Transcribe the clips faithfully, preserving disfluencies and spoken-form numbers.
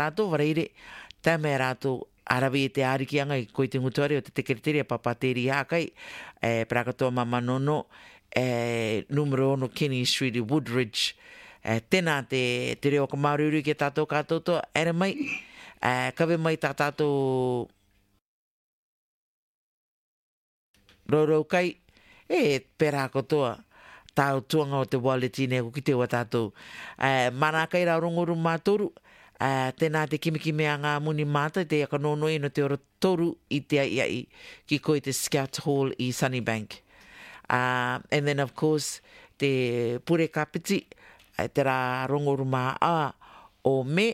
Tātou wareire, tā mea rātou arawi e te ārikianga i koe te ngutuare o te tekereteri a papateri hākai, e prakatoa mamanono, e numero ono Kenny Street i Woodridge, e tēnā te, te reo ka maururu ki tātou kātou, ere mai, e kawe mai tā tātou rorou kai, e pērā kotoa, tāu tuanga o te waleti ne ki te wa tātou. E, mana kai rā rongoru mātoru, Uh, tēnā te kimikime a ngā muni mātai te akanonoi no te ora toru i te ai ki koe te Scout Hall i Sunnybank. Uh, and then of course te pure kapiti uh, te rā rongoru mā a o me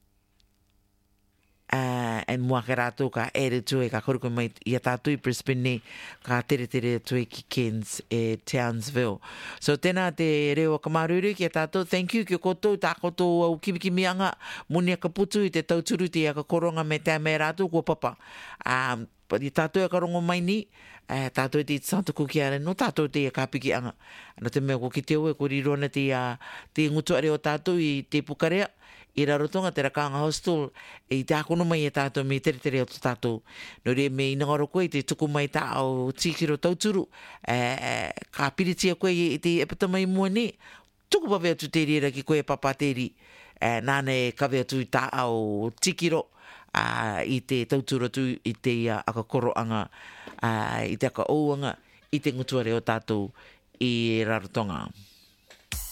uh, and mua ke rātou ka ere tue ka koruko mai i a tātou i Brisbane ne ka tere tere tue ki Cairns e Townsville. So tēnā te reo kamaruru ki a tātou, thank you ki o kotou, tā kotou au kimikimianga muni a ka putu i te tauturu te a ka koronga me tā me rātou kua papa. Um, I tātou a ka rongo mai ni, uh, tātou te santuku ki are, no tātou te a ka piki anga. No te mea ko ki te oe, ko rirona te, uh, te ngutuare o tātou i te pukarea, i rarotonga te rakanga hostel e i tākono mai e tātou me tere tere o tātou. No re me inangaro koe te tuku mai tā o tīkiro tauturu, e, e, ka piritia koe i te epata mai mua ne, tuku pawe atu te rera ki koe papateri, e, nāne kawe atu tā o tīkiro a, i te tauturu atu i te uh, akakoroanga, uh, i te aka ouanga, i te ngutuare o tātou i rarotonga.